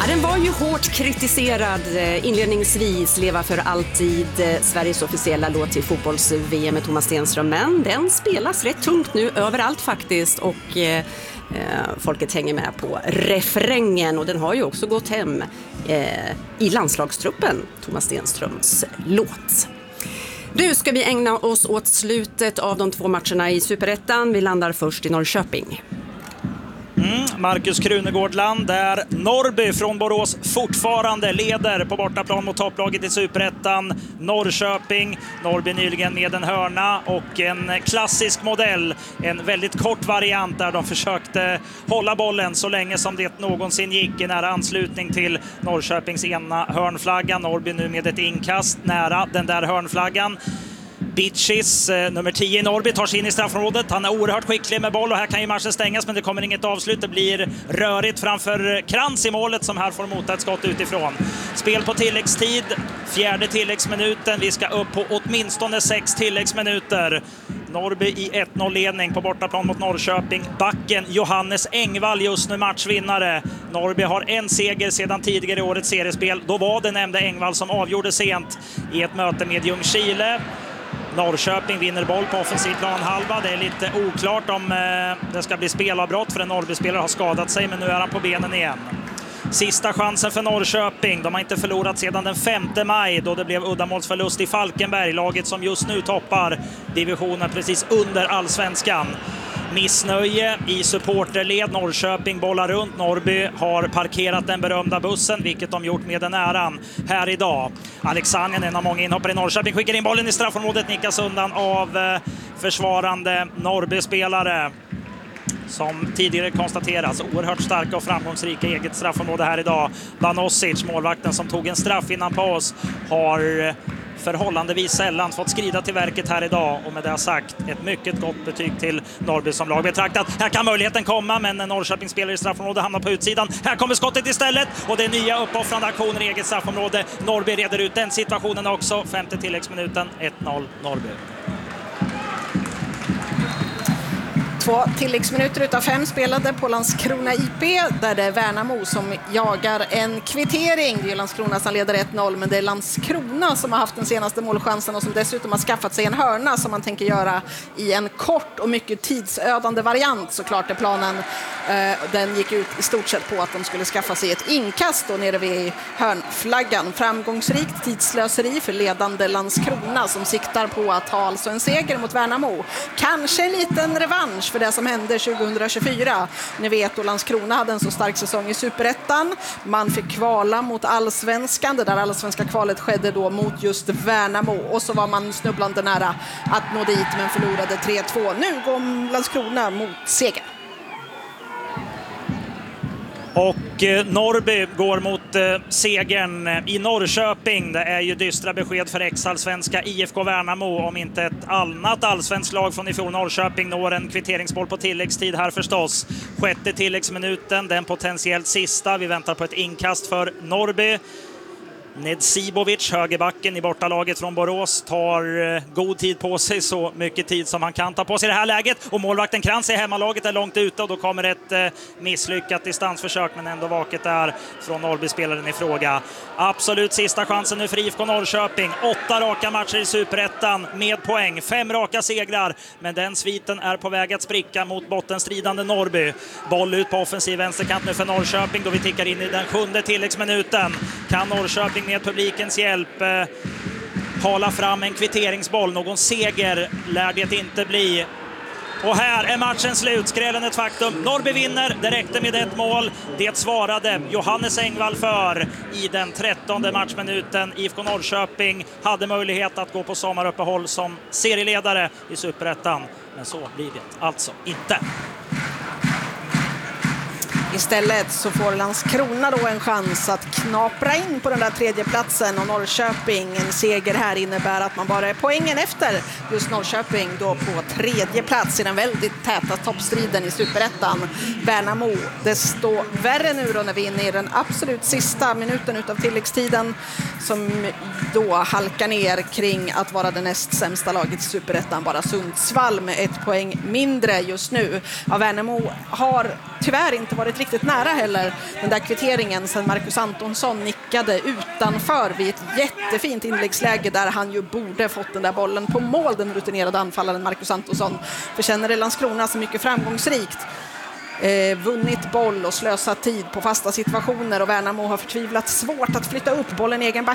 Den var ju hårt kritiserad inledningsvis, Leva för alltid, Sveriges officiella låt till fotbolls-VM med Thomas Stenström, men den spelas rätt tungt nu överallt faktiskt och folket hänger med på refrängen och den har ju också gått hem i landslagstruppen, Thomas Stenströms låt. Nu ska vi ägna oss åt slutet av de 2 matcherna i Superettan. Vi landar först i Norrköping. Marcus Krunegårdland där Norrby från Borås fortfarande leder på bortaplan mot topplaget i Superettan Norrköping. Norrby nyligen med en hörna och en klassisk modell, en väldigt kort variant där de försökte hålla bollen så länge som det någonsin gick i nära anslutning till Norrköpings ena hörnflagga. Norrby nu med ett inkast nära den där hörnflaggan. Bitchis, nummer 10 i Norrby, tar sig in i straffområdet. Han är oerhört skicklig med boll och här kan ju matchen stängas, men det kommer inget avslut. Det blir rörigt framför Krantz i målet som här får mota ett skott utifrån. Spel på tilläggstid, 4:e tilläggsminuten. Vi ska upp på åtminstone 6 tilläggsminuter. Norrby i 1-0-ledning på bortaplan mot Norrköping. Backen Johannes Engvall just nu matchvinnare. Norrby har en seger sedan tidigare i årets seriespel. Då var det nämnde Engvall som avgjorde sent i ett möte med Ljungskile. Norrköping vinner boll på offensiv planhalva. Det är lite oklart om det ska bli spelavbrott för en Norrby-spelare har skadat sig, men nu är han på benen igen. Sista chansen för Norrköping. De har inte förlorat sedan den 5 maj då det blev uddamålsförlust i Falkenberg. Laget som just nu toppar divisionen precis under allsvenskan. Missnöje i supporterled. Norrköping bollar runt. Norrby har parkerat den berömda bussen, vilket de gjort med den äran här idag. Alexandrien, en av många inhoppare i Norrköping, skickar in bollen i straffområdet, nickas undan av försvarande Norrby-spelare. Som tidigare konstaterats, oerhört starka och framgångsrika eget straffområde här idag. Banosic, målvakten som tog en straff innan paus, har förhållandevis sällan fått skrida till verket här idag, och med det sagt ett mycket gott betyg till Norrby som lag betraktat. Här kan möjligheten komma, men Norrköping spelar i straffområdet, hamnar på utsidan. Här kommer skottet istället och det är nya uppoffrande aktioner i eget straffområde. Norrby reder ut den situationen också. 5:e tilläggsminuten, 1-0 Norrby. 2 tilläggsminuter utav 5 spelade på Landskrona IP, där det är Värnamo som jagar en kvittering. Det är Landskrona som leder 1-0, men det är Landskrona som har haft den senaste målchansen och som dessutom har skaffat sig en hörna som man tänker göra i en kort och mycket tidsödande variant. Såklart är planen, den gick ut i stort sett på att de skulle skaffa sig ett inkast då nere vid hörnflaggan. Framgångsrikt tidslöseri för ledande Landskrona som siktar på att ta alltså en seger mot Värnamo. Kanske en liten revansch för det som hände 2024. Ni vet, att Landskrona hade en så stark säsong i Superettan. Man fick kvala mot allsvenskan. Det där allsvenska kvalet skedde då mot just Värnamo. Och så var man snubblande nära att nå dit, men förlorade 3-2. Nu går Landskrona mot seger. Och Norrby går mot segern i Norrköping. Det är ju dystra besked för ex-allsvenska IFK Värnamo, om inte ett annat allsvenskt lag från i fjol. Norrköping når en kvitteringsboll på tilläggstid här förstås. 6:e tilläggsminuten, den potentiellt sista. Vi väntar på ett inkast för Norrby. Nedzibovic, högerbacken i bortalaget från Borås, tar god tid på sig, så mycket tid som han kan ta på sig i det här läget. Och målvakten Krantz i hemmalaget är långt ute och då kommer ett misslyckat distansförsök, men ändå vaket där från Norrby-spelaren i fråga. Absolut sista chansen nu för IFK Norrköping. 8 raka matcher i Superettan med poäng, 5 raka segrar, men den sviten är på väg att spricka mot bottenstridande Norrby. Boll ut på offensiv vänsterkant nu för Norrköping då vi tickar in i den 7:e tilläggsminuten. Kan Norrköping med publikens hjälp hala fram en kvitteringsboll? Någon seger lär det inte bli. Och här är matchen slut. Skrällen ett faktum. Norrby vinner. Det räckte med ett mål. Det svarade Johannes Engvall för i den 13:e matchminuten. IFK Norrköping hade möjlighet att gå på sommaruppehåll som serieledare i Superettan. Men så blir det alltså inte. Istället så får Landskrona då en chans att knapra in på den där 3:e platsen, och Norrköping, en seger här innebär att man bara är poängen efter just Norrköping då på 3:e plats i den väldigt täta toppstriden i Superettan. Värnamo, desto värre nu då när vi är inne i den absolut sista minuten utav tilläggstiden, som då halkar ner kring att vara det näst sämsta laget i Superettan. Bara Sundsvall med 1 poäng mindre just nu. Ja, Värnamo har tyvärr inte varit riktigt riktigt nära heller den där kvitteringen sen Marcus Antonsson nickade utanför vid ett jättefint inläggsläge där han ju borde fått den där bollen på mål, den rutinerade anfallaren Marcus Antonsson. För känner det Landskrona så mycket framgångsrikt. Vunnit boll och slösat tid på fasta situationer och Värnamo har förtvivlat svårt att flytta upp bollen i egen back.